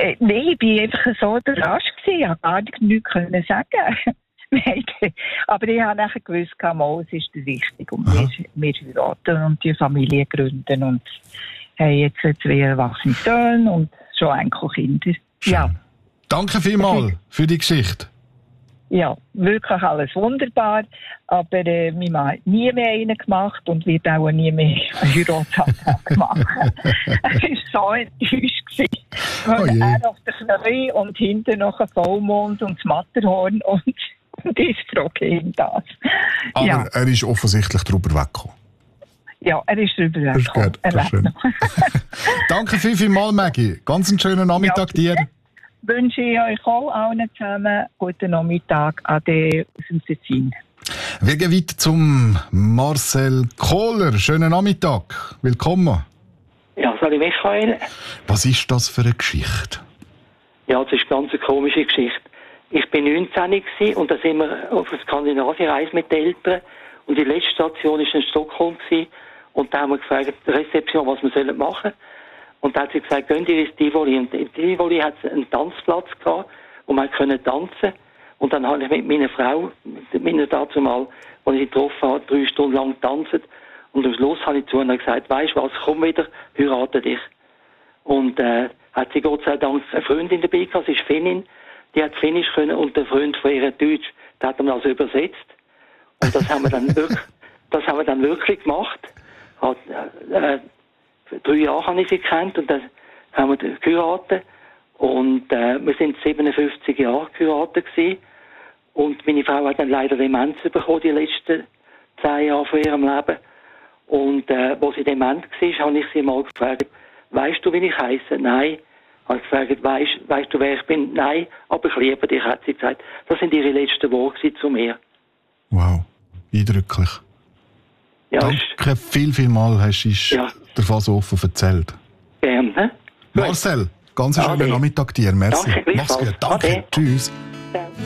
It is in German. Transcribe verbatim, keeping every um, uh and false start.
Äh, nein, ich war einfach so überrascht gewesen. Ich konnte gar nichts können sagen. Nein, aber ich habe nachher gewusst, mal, es ist der Richtige. Und wir, wir heiraten und die Familie gründen und haben jetzt zwei erwachsene Söhne und schon Enkelkinder. Ja. Danke vielmals für die Geschichte. Ja, wirklich alles wunderbar. Aber äh, mein Mann hat nie mehr einen gemacht und wird auch nie mehr einen Heiratsantrag machen. Er war so enttäuscht gewesen. Weil Oh er auf der Knie und hinten noch ein Vollmond und das Matterhorn und, und ich frage ihn das. Aber ja. er ist offensichtlich drüber weggekommen. Ja, er ist drüber Das ist weggekommen. gut, das ist schön. Danke viel, viel mal, Maggie. Ganz einen schönen Nachmittag ja, dir. Wünsche ich euch auch allen zusammen guten Nachmittag. Ade aus dem Tessin. Wir gehen weiter zum Marcel Kohler. Schönen Nachmittag. Willkommen. Ja, soll ich Michael? Was ist das für eine Geschichte? Ja, das ist eine ganz komische Geschichte. Ich war neunzehn und da sind wir auf einer Skandinavienreise mit den Eltern. Und die letzte Station war in Stockholm. Und da haben wir gefragt, die Rezeption, was wir machen sollen. Und da hat sie gesagt, gehen Sie ins Tivoli. Und in Tivoli hat es einen Tanzplatz gehabt, wo man tanzen konnte. Und dann habe ich mit meiner Frau, mit meiner dazu mal, als ich sie getroffen habe, drei Stunden lang getanzt. Und am Schluss habe ich zu ihr gesagt, weisst du was, komm wieder, heirate dich. Und äh, hat sie Gott sei Dank eine Freundin dabei gehabt, sie ist Finnin, die hat Finnisch können und der Freund von ihr Deutsch, der hat dann also übersetzt. Und das haben wir dann wirklich, das haben wir dann wirklich gemacht. Hat, äh, drei Jahre habe ich sie gekannt und dann haben wir geheiratet. Und äh, wir sind siebenundfünfzig Jahre geheiratet gewesen. Und meine Frau hat dann leider Demenz bekommen, die letzten zehn Jahre von ihrem Leben. Und äh, als sie dement war, habe ich sie mal gefragt, weißt du, wie ich heisse? Nein. Habe ich gefragt, weißt, weißt du, wer ich bin? Nein, aber ich liebe dich, hat sie gesagt. Das sind ihre letzten Worte zu mir. Wow, eindrücklich. Ja, Danke viel, viel mal, hast du ja. davon so offen erzählt. Gerne. Marcel, ganz einen schönen Nachmittag dir. Merci. Danke, Mach's gut. Danke. Ade. Tschüss. Ja.